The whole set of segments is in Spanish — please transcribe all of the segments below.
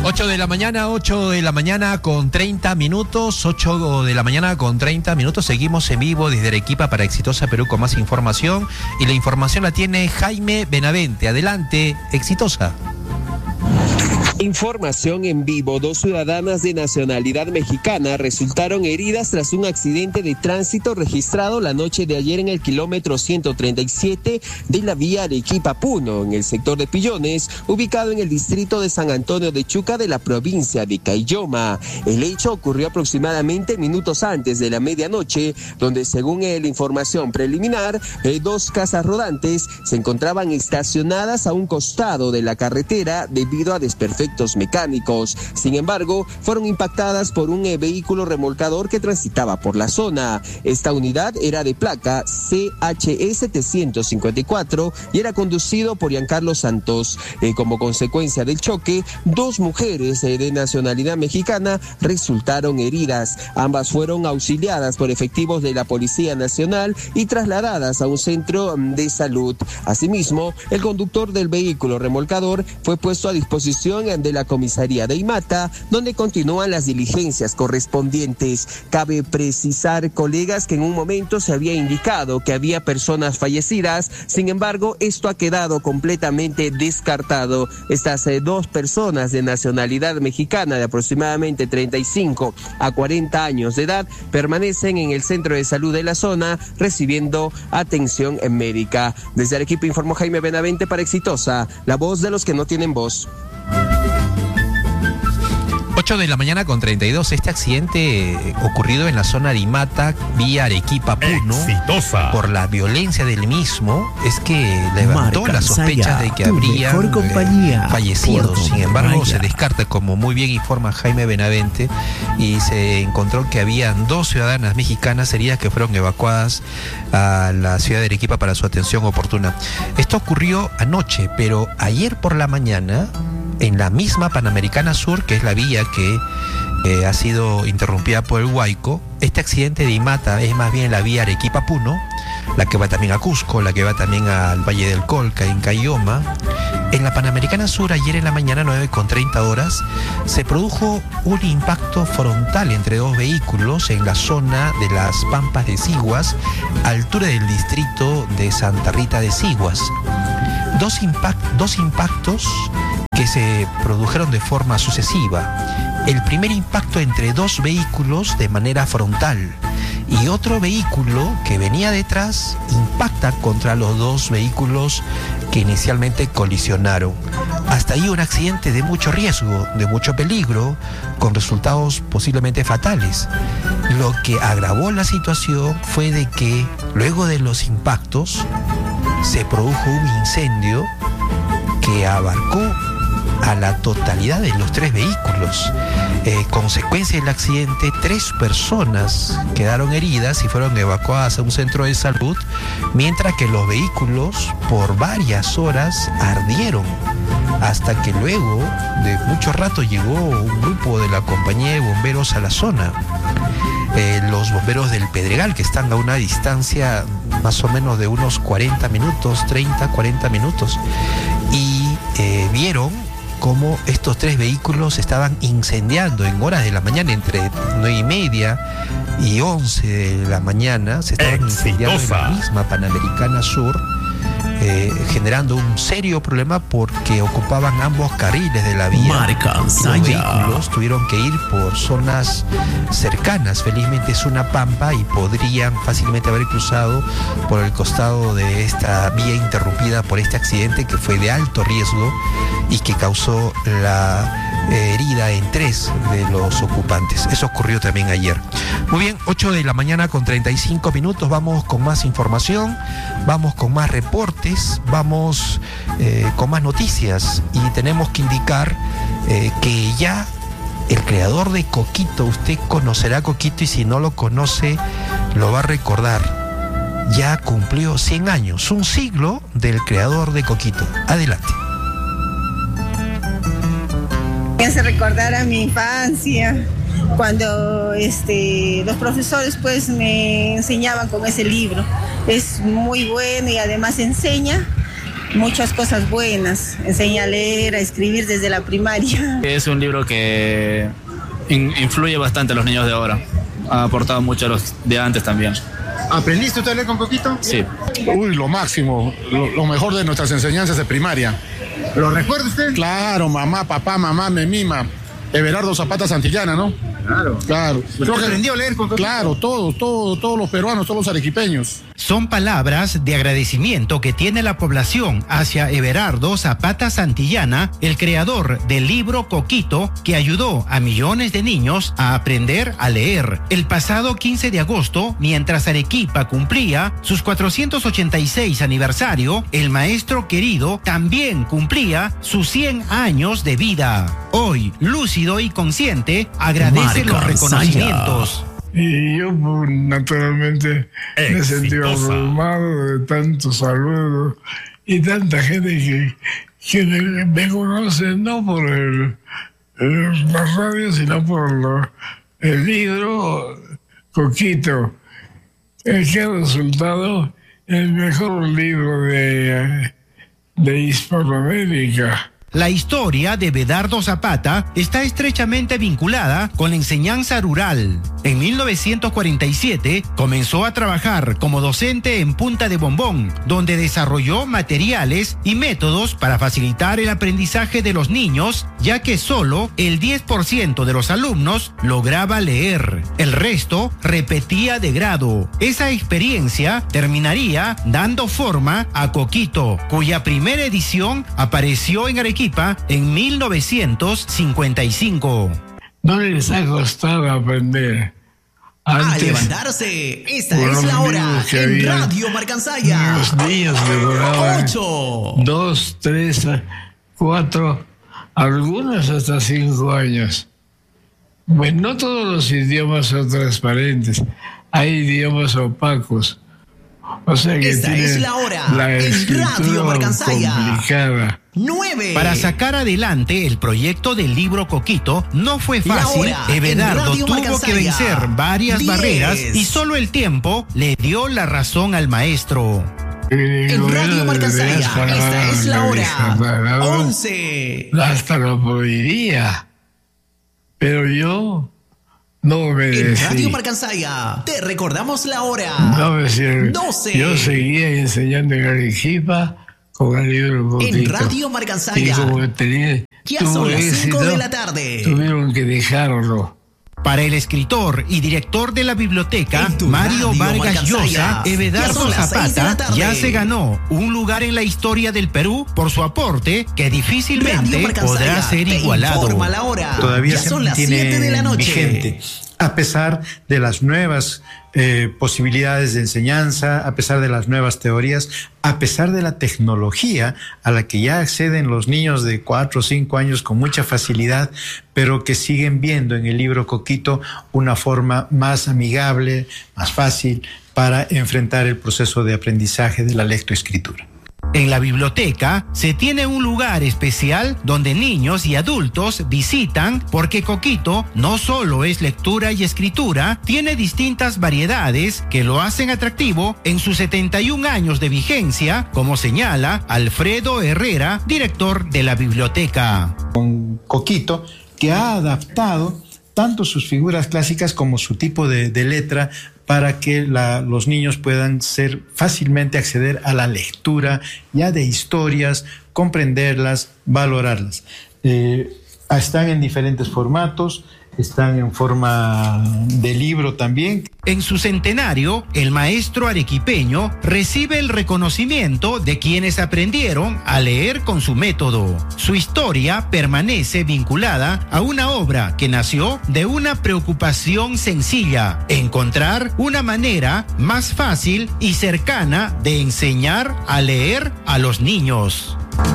8 de la mañana con 30 minutos, 8 de la mañana con 30 minutos. Seguimos en vivo desde Arequipa para Exitosa Perú con más información. Y la información la tiene Jaime Benavente. Adelante, Exitosa. Información en vivo. 2 ciudadanas de nacionalidad mexicana resultaron heridas tras un accidente de tránsito registrado la noche de ayer en el kilómetro 137 de la vía Arequipa-Puno, en el sector de Pillones, ubicado en el distrito de San Antonio de Chuca de la provincia de Caylloma. El hecho ocurrió aproximadamente minutos antes de la medianoche, donde según la información preliminar, 2 casas rodantes se encontraban estacionadas a un costado de la carretera debido a desperfectos mecánicos. Sin embargo, fueron impactadas por un vehículo remolcador que transitaba por la zona. Esta unidad era de placa CHE 754 y era conducido por Giancarlo Santos. Como consecuencia del choque, 2 mujeres de nacionalidad mexicana resultaron heridas. Ambas fueron auxiliadas por efectivos de la Policía Nacional y trasladadas a un centro de salud. Asimismo, el conductor del vehículo remolcador fue puesto a disposición de la comisaría de Imata, donde continúan las diligencias correspondientes. Cabe precisar, colegas, que en un momento se había indicado que había personas fallecidas. Sin embargo, esto ha quedado completamente descartado. Estas 2 personas de nacionalidad mexicana de aproximadamente 35 a 40 años de edad permanecen en el centro de salud de la zona recibiendo atención médica. Desde Arequipa informó Jaime Benavente para Exitosa, la voz de los que no tienen voz. 8 de la mañana con 32. Este accidente ocurrido en la zona de Imata, vía Arequipa-Puno, Exitosa. Por la violencia del mismo, es que levantó las sospechas de que habría fallecidos. Sin embargo, se descarta, como muy bien informa Jaime Benavente, y se encontró que habían 2 ciudadanas mexicanas heridas que fueron evacuadas a la ciudad de Arequipa para su atención oportuna. Esto ocurrió anoche, pero ayer por la mañana, en la misma Panamericana Sur, que es la vía que ha sido interrumpida por el Huayco, este accidente de Imata es más bien la vía Arequipa-Puno, la que va también a Cusco, la que va también al Valle del Colca, en Caylloma. En la Panamericana Sur, ayer en la mañana, 9:30, se produjo un impacto frontal entre 2 vehículos en la zona de las Pampas de Siguas, altura del distrito de Santa Rita de Siguas. Dos impactos que se produjeron de forma sucesiva. El primer impacto entre 2 vehículos de manera frontal, y otro vehículo que venía detrás impacta contra los 2 vehículos que inicialmente colisionaron. Hasta ahí un accidente de mucho riesgo, de mucho peligro, con resultados posiblemente fatales. Lo que agravó la situación fue de que luego de los impactos se produjo un incendio que abarcó a la totalidad de los 3 vehículos. Consecuencia del accidente, 3 personas quedaron heridas y fueron evacuadas a un centro de salud, mientras que los vehículos por varias horas ardieron, hasta que luego de mucho rato llegó un grupo de la compañía de bomberos a la zona. Los bomberos del Pedregal, que están a una distancia más o menos de unos 40 minutos, 30, 40 minutos, y vieron cómo estos 3 vehículos estaban incendiando en horas de la mañana, entre 9:30 y 11 de la mañana, se estaban incendiando en la misma Panamericana Sur, generando un serio problema porque ocupaban ambos carriles de la vía. Los vehículos tuvieron que ir por zonas cercanas. Felizmente es una pampa y podrían fácilmente haber cruzado por el costado de esta vía interrumpida por este accidente, que fue de alto riesgo y que causó la herida en 3 de los ocupantes. Eso ocurrió también ayer. Muy bien, 8 de la mañana con 35 minutos. Vamos con más información, vamos con más reportes, vamos con más noticias, y tenemos que indicar que ya el creador de Coquito, usted conocerá Coquito, y si no lo conoce lo va a recordar, ya cumplió 100 años, un siglo del creador de Coquito. Adelante. Me hace recordar a mi infancia, cuando los profesores pues me enseñaban con ese libro. Es muy bueno y además enseña muchas cosas buenas. Enseña a leer, a escribir desde la primaria. Es un libro que influye bastante a los niños de ahora. Ha aportado mucho a los de antes también. ¿Aprendiste usted a leer con Coquito? Sí. Uy, lo máximo, lo mejor de nuestras enseñanzas de primaria. ¿Lo recuerda usted? Claro, mamá, papá, mamá, me mima. Everardo Zapata Santillana, ¿no? Claro. ¿Usted aprendió a leer con Coquito? Claro, todos los peruanos, todos los arequipeños. Son palabras de agradecimiento que tiene la población hacia Everardo Zapata Santillana, el creador del libro Coquito, que ayudó a millones de niños a aprender a leer. El pasado 15 de agosto, mientras Arequipa cumplía sus 486 aniversario, el maestro querido también cumplía sus 100 años de vida. Hoy, lúcido y consciente, agradece los reconocimientos. Y yo naturalmente me sentí abrumado de tantos saludos y tanta gente que me conoce no por la radio, sino por el libro Coquito, el que ha resultado el mejor libro de Hispanoamérica. La historia de Everardo Zapata está estrechamente vinculada con la enseñanza rural. En 1947 comenzó a trabajar como docente en Punta de Bombón, donde desarrolló materiales y métodos para facilitar el aprendizaje de los niños, ya que solo el 10% de los alumnos lograba leer. El resto repetía de grado. Esa experiencia terminaría dando forma a Coquito, cuya primera edición apareció en Arequipa en 1955. No les ha costado aprender. Antes, a levantarse, esta es la hora en Radio Marcansaya. Los niños demoraban 8, 2, 3, 4, algunos hasta 5 años. Bueno, no todos los idiomas son transparentes, hay idiomas opacos. O sea que esta es la hora en Radio Marcansaya. Complicada. 9. Para sacar adelante el proyecto del libro Coquito no fue fácil. Everardo tuvo que vencer varias barreras y solo el tiempo le dio la razón al maestro. En Radio Marcansaya, esta es la hora 11. Hasta lo prohibiría, pero yo no obedecí. En Radio Marcansaya, te recordamos la hora 12. Yo seguía enseñando en Arequipa con el libro Coquito. En Radio Marcansaya, y como ya son las 5 de la tarde. Tuvieron que dejarlo. Para el escritor y director de la biblioteca, Mario Vargas Llosa, Everardo Zapata ya se ganó un lugar en la historia del Perú por su aporte que difícilmente podrá ser igualado. Todavía se mantiene vigente, a pesar de las nuevas posibilidades de enseñanza, a pesar de las nuevas teorías, a pesar de la tecnología a la que ya acceden los niños de 4 o 5 años con mucha facilidad, pero que siguen viendo en el libro Coquito una forma más amigable, más fácil para enfrentar el proceso de aprendizaje de la lectoescritura. En la biblioteca se tiene un lugar especial donde niños y adultos visitan porque Coquito no solo es lectura y escritura, tiene distintas variedades que lo hacen atractivo en sus 71 años de vigencia, como señala Alfredo Herrera, director de la biblioteca. Con Coquito, que ha adaptado tanto sus figuras clásicas como su tipo de letra para que los niños puedan fácilmente acceder a la lectura ya de historias, comprenderlas, valorarlas. Están en diferentes formatos, están en forma de libro también. En su centenario, el maestro arequipeño recibe el reconocimiento de quienes aprendieron a leer con su método. Su historia permanece vinculada a una obra que nació de una preocupación sencilla: encontrar una manera más fácil y cercana de enseñar a leer a los niños.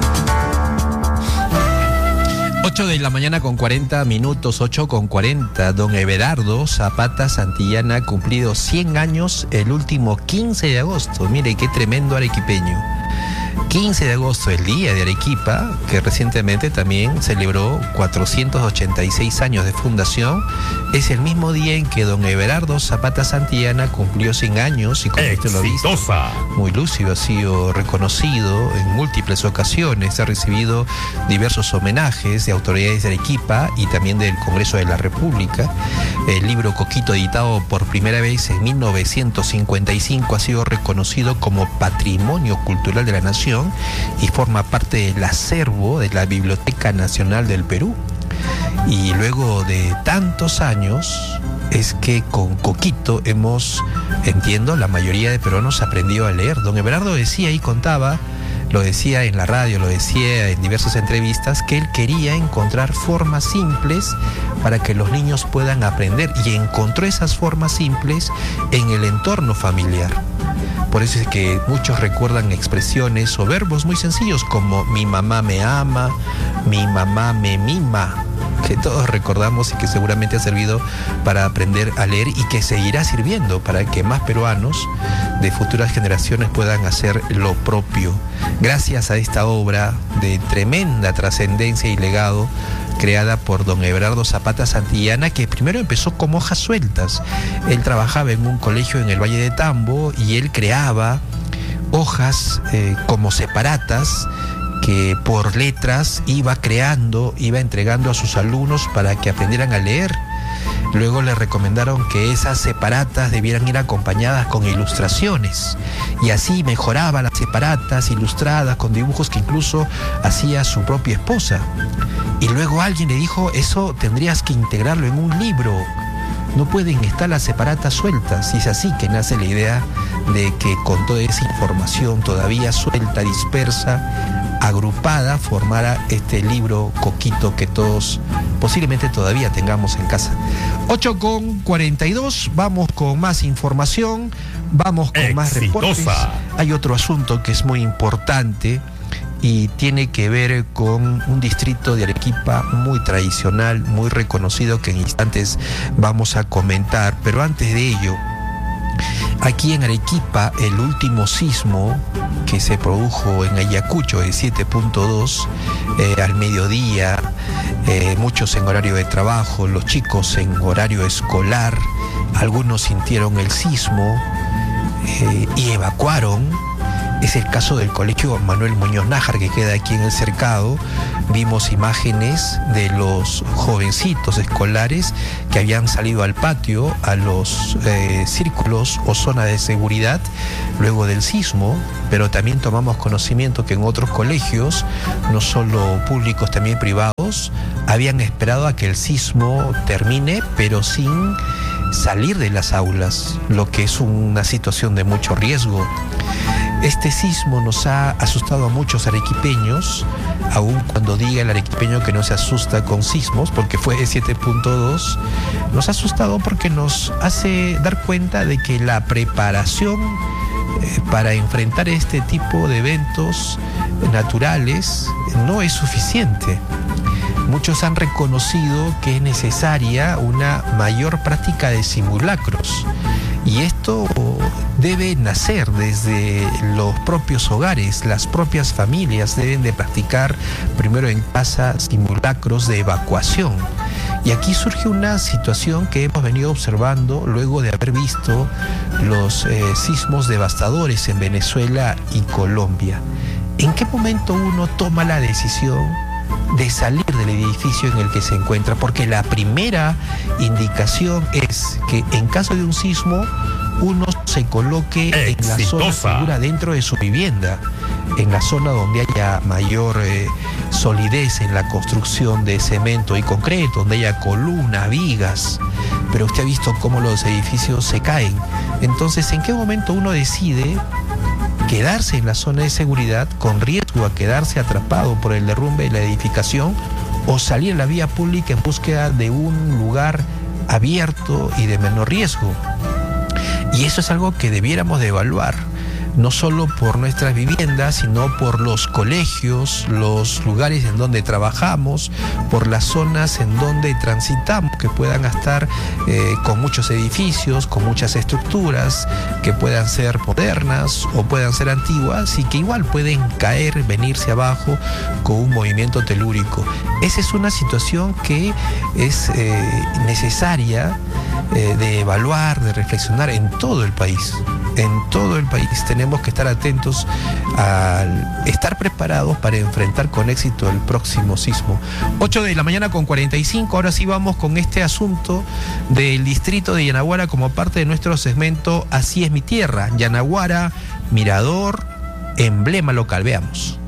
8 de la mañana con 40 minutos, 8:40. Don Everardo Zapata Santillana ha cumplido 100 años el último 15 de agosto. Mire qué tremendo arequipeño. 15 de agosto, el Día de Arequipa, que recientemente también celebró 486 años de fundación, es el mismo día en que don Everardo Zapata Santillana cumplió 100 años y, como usted lo ha visto, muy lúcido, ha sido reconocido en múltiples ocasiones, ha recibido diversos homenajes de autoridades de Arequipa y también del Congreso de la República. El libro Coquito, editado por primera vez en 1955, ha sido reconocido como Patrimonio Cultural de la Nación y forma parte del acervo de la Biblioteca Nacional del Perú. Y luego de tantos años es que con Coquito entiendo, la mayoría de peruanos aprendió a leer. Don Everardo decía y contaba, lo decía en la radio, lo decía en diversas entrevistas, que él quería encontrar formas simples para que los niños puedan aprender, y encontró esas formas simples en el entorno familiar. Por eso es que muchos recuerdan expresiones o verbos muy sencillos como mi mamá me ama, mi mamá me mima, que todos recordamos y que seguramente ha servido para aprender a leer y que seguirá sirviendo para que más peruanos de futuras generaciones puedan hacer lo propio. Gracias a esta obra de tremenda trascendencia y legado creada por don Everardo Zapata Santillana, que primero empezó como hojas sueltas. Él trabajaba en un colegio en el Valle de Tambo y él creaba hojas como separatas que por letras iba entregando a sus alumnos para que aprendieran a leer. Luego le recomendaron que esas separatas debieran ir acompañadas con ilustraciones, y así mejoraba las separatas ilustradas con dibujos que incluso hacía su propia esposa. Y luego alguien le dijo, eso tendrías que integrarlo en un libro, no pueden estar las separatas sueltas. Y es así que nace la idea de que con toda esa información todavía suelta, dispersa, agrupada, formara este libro Coquito que todos posiblemente todavía tengamos en casa. 8:42, vamos con más información, vamos con más reportes. Hay otro asunto que es muy importante y tiene que ver con un distrito de Arequipa muy tradicional, muy reconocido, que en instantes vamos a comentar. Pero antes de ello, aquí en Arequipa, el último sismo que se produjo en Ayacucho de 7.2 al mediodía, muchos en horario de trabajo, los chicos en horario escolar, algunos sintieron el sismo y evacuaron. Es el caso del colegio Manuel Muñoz Nájar, que queda aquí en el Cercado. Vimos imágenes de los jovencitos escolares que habían salido al patio, a los círculos o zonas de seguridad luego del sismo, pero también tomamos conocimiento que en otros colegios, no solo públicos, también privados, habían esperado a que el sismo termine, pero sin salir de las aulas, lo que es una situación de mucho riesgo. Este sismo nos ha asustado a muchos arequipeños, aun cuando diga el arequipeño que no se asusta con sismos, porque fue de 7.2, nos ha asustado porque nos hace dar cuenta de que la preparación para enfrentar este tipo de eventos naturales no es suficiente. Muchos han reconocido que es necesaria una mayor práctica de simulacros. Y esto debe nacer desde los propios hogares. Las propias familias deben de practicar primero en casa simulacros de evacuación. Y aquí surge una situación que hemos venido observando luego de haber visto los sismos devastadores en Venezuela y Colombia. ¿En qué momento uno toma la decisión de salir del edificio en el que se encuentra? Porque la primera indicación es que en caso de un sismo uno se coloque en la zona segura dentro de su vivienda, en la zona donde haya mayor solidez en la construcción de cemento y concreto, donde haya columnas, vigas. Pero usted ha visto cómo los edificios se caen. Entonces, ¿en qué momento uno decide quedarse en la zona de seguridad con riesgo a quedarse atrapado por el derrumbe de la edificación, o salir a la vía pública en búsqueda de un lugar abierto y de menor riesgo? Y eso es algo que debiéramos de evaluar, no solo por nuestras viviendas, sino por los colegios, los lugares en donde trabajamos, por las zonas en donde transitamos, que puedan estar con muchos edificios, con muchas estructuras, que puedan ser modernas o puedan ser antiguas y que igual pueden caer, venirse abajo con un movimiento telúrico. Esa es una situación que es necesaria de evaluar, de reflexionar en todo el país. En todo el país tenemos que estar atentos a estar preparados para enfrentar con éxito el próximo sismo. 8:45 a.m. Ahora sí vamos con este asunto del distrito de Yanaguara como parte de nuestro segmento Así es mi tierra. Yanaguara, mirador, emblema local. Veamos.